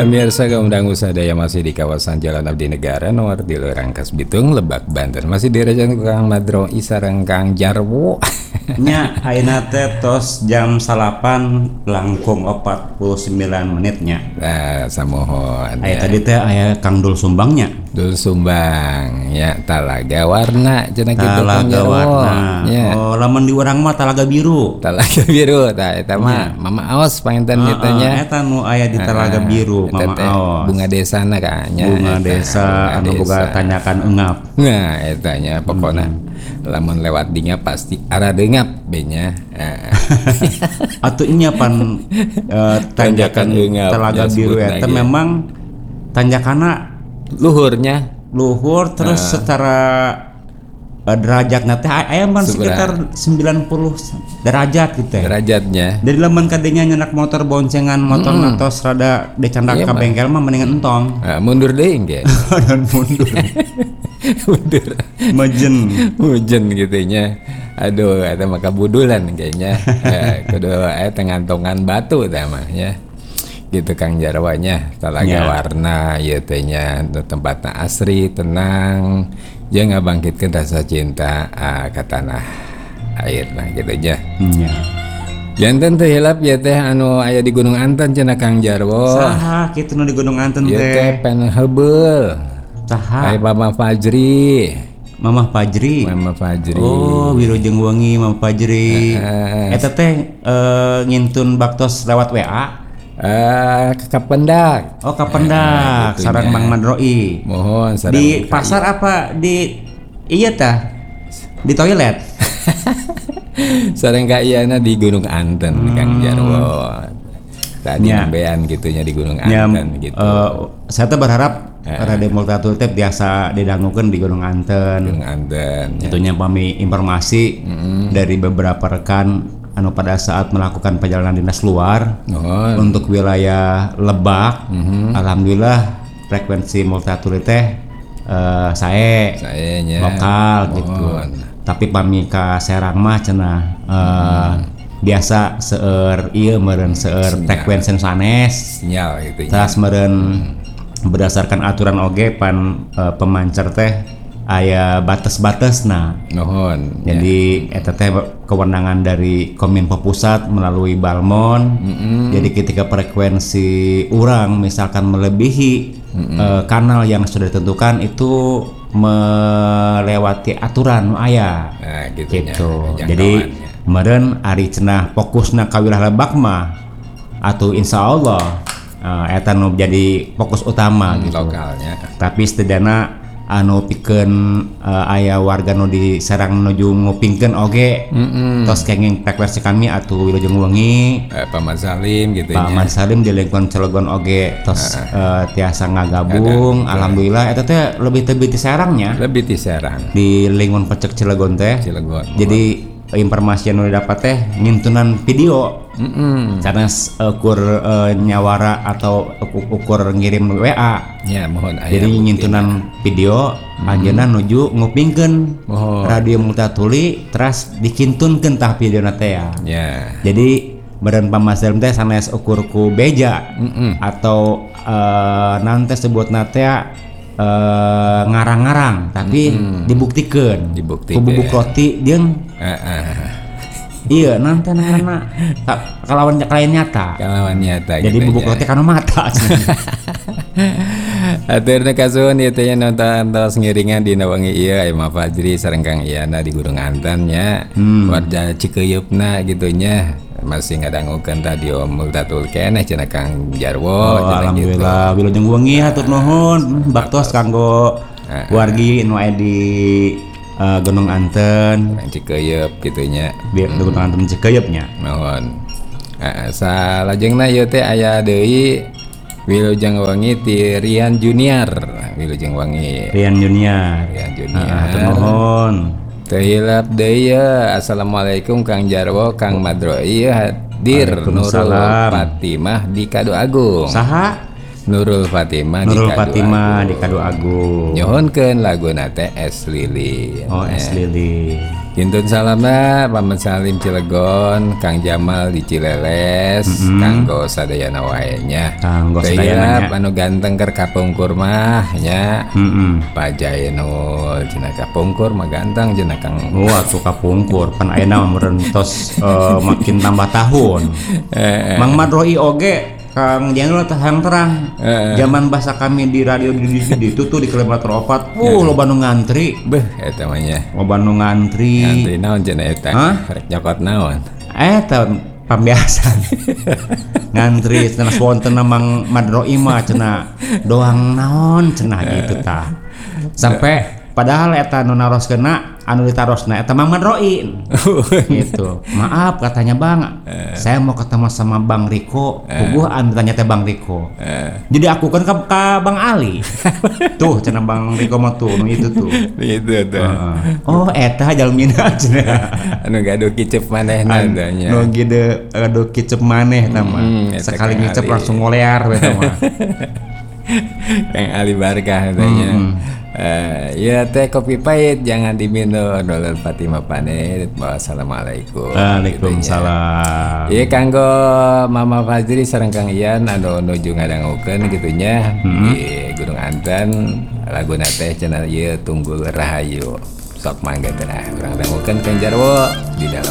Pemirsa Gaundang Usadaya masih di kawasan Jalan Abdi Negara nomor di Rangkas Bitung, Lebak, Banten. Masih direjan Kang Madro Isareng Kang Jarwo. Nya ayeuna teh tos jam 8 langkung 49 menitnya. Nah, samohon. Aya tadi teh aya Kang Dul Sumbangnya. Dul Sumbang ya, Talaga Warna cenah kitu Kang Talaga Jarwo. Warna. Ya. Oh, lamun di urang mah Talaga Biru. Talaga Biru tah eta mah Mama Aos panginten kitu nya. Eta nu aya di Talaga Biru, Mama Aos. Bunga desana kayaknya. Bunga desa anu boga tanyakan eungap. Nah, eta nya pokona lamun lewat dinya pasti arah deungap benya. Atuh nya pan tanjakan eungap, Talaga ya, Biru sebutna eta ge. memang tanjakanna Luhurnya luhur terus secara derajatna teh aya mah sekitar 90 derajat gitu teh. derajatnya. Jadi lamun kadenya nyenak motor boncengan motor natos rada decandak Iya, ka Bang. bengkel mah mendingan entong. Mundur deui ge. Dan mundur Mundur. mejen. Hujan gitu nya. Aduh, eta mah kabudulan kayaknya. Kudu aya tengantongan batu tah mah ya. Gitu Kang Jarwanya, Talaga Ya. Warna ieu teh nya tempatna asri, tenang, jeung ngabangkitkeun rasa cinta ka tanah air nah gitu nya. Nya. Janten teh hilap ya teh anu aya di Gunung Anten cenah Kang Jarwo. Saha kitu nu di Gunung Anten Ieu teh teh? pen hebeul. Saha? Aya Mama Fajri. Mamah Fajri. Mama Fajri. Oh, Wilujeng Wangi Mamah Fajri. Eta teh ngintun baktos lewat WA. Ke Kapendak. Oh, Kapendak, gitu sareng nya. Mang Madroi. Mohon sareng Di pasar apa di iya tah? Di toilet. sareng ka iana di Gunung Anten Kang Jarwo. Tadi Ya. nembean gitunya di Gunung Ya, Anten gitu. saya tuh berharap Raden Multatul teh biasa didangukeun di Gunung Anten. Gunung Anten. Ya. Tentunya kami informasi dari beberapa rekan anu pada saat melakukan perjalanan dinas luar Mohon. untuk wilayah Lebak. Alhamdulillah frekuensi Multatul teh saya Sayanya lokal gitu. Tapi pami ka Serang mah cenah biasa seueur ieu meureun seueur frekuensi sanes. sinyal gitu ya. Tas meureun berdasarkan aturan oge pan pemancar teh aya batas-batasna. Mohon. Jadi eta teh kewenangan dari Kominfo Pusat melalui Balmon. Jadi ketika frekuensi urang misalkan melebihi kanal yang sudah ditentukan itu melewati aturan nu aya. Nah, gitu. Gitu. Jadi meureun ari cenah fokusna ka wilayah Lebak mah atuh insyaallah eta nu jadi fokus utama gitu. Lokalnya. Tapi setidaknya anu pikeun aya warga nu di Serang nuju ngupingkeun oge tos kenging frekuensi kami atuh Wilujeng Wangi Pak Mat Salim gitu Pak ya. Ahmad Salim di lingkungan Cilegon oge tos tiasa ngagabung. Alhamdulillah eta teh lebih teu ti Serangnya Lebih di Serang, di lingkungan Pecek Cilegon teh. Cilegon. Jadi informasi yang didapat teh ngintunan video karena ukur nyawara atau ukur ngirim WA. Ya, mohon aya Jadi buktina. nyintunan video anjeunna nuju ngupingkeun Mohon. radio Multatuli terus dikintunkeun tah videona teh ya. Ya. Jadi badan pamaselem teh sanes ukur ku beja atau nanti sebutna teh ngarang-ngarang tapi dibuktikan. Dibuktikan. Ku bubuk roti jeung iya nanti karena kalawan klien nyata. Kalawan nyata Jadi gitu bubuk ya. roti kana mata. Aturna kasuhun ieu teh nonton tos ngiringan dina wengi ieu aya Mama Fajri sareng Kang Iyana di Gunung Anten nya. Warga Cikeyeupna gitu nya. Masih ngadangukeun radio Multatul keneh cenah Kang Jarwo. Oh, cenah gitu. alhamdulillah Wilujeng Wangi hatur nuhun baktos kanggo wargi nu aya di Gunung Anten. Kang Cikeyeup gitu nya. Di Gunung Anten Cikeyeupnya. Mohon. Salajengna ieu teh aya deui Wilujeng Wangi ti Rian Junior. Wilujeng Wangi. Rian Junior. Rian Junior. Hatur nuhun. Teu hilap deui ya. Assalamualaikum Kang Jarwo, Kang Madroi hadir. Nurul Waalaikumsalam. Fatimah di Kadu Agung. Saha? Nurul Fatimah Nurul di Kadu Fatimah Agung. di Kadu Agung. Nyohonkeun laguna teh Es Lilin. Oh, Es Lili. Hintun salamna Paman Salim Cilegon, Kang Jamal di Cileles, kanggo sadayana wae nya. Kanggo Teu sadayana nya. anu ganteng keur kapungkur mah nya. Pajae nu cenah kapungkur mah ganteng cenah Kang. Wah, tuh kapungkur pan ayeuna merentos makin tambah tahun. Mang Madroi oge Kang Jenderal tahang terang. Zaman bahasa kami di radio di itu tuh di kilometer 4. Loba nu ngantri. Beuh eta mah nya. Loba nu ngantri. Ngantri naon cenah eta? Rek nyokot naon? Eta pambiasan. Ngantri cenah wonten Mang Madroi mah cenah doang naon cenah gitu tah. Sampai padahal eta nu naroskeuna anu ditarosna eta Mang Madroi. Gitu. Maaf katanya Bang, saya mau ketemu sama Bang Riko. Puguh anu tanya teh Bang Riko. Jadi aku kan ke Bang Ali. Tuh cenah Bang Riko mah tuh nu itu tuh. Itu tuh. Oh eta jalmina cenah. Anu gaduh kicep manehna nya. Nu gede gaduh kicep maneh tah mah. Sekali ngicep langsung ngolear we tah mah. Kang Ali Barkah katanya. Ya teh kopi pahit jangan diminum. Nulul Fatimah pamit. Wassalamualaikum. Waalaikumsalam. Iya kanggo Mama Fajri sareng Kang Ian anu nuju ngadangukeun kitu nya di Gunung Anten laguna teh cenah ieu Tunggul Rahayu. Sok mangga teh urang dangukeun Kang Jarwo di dalam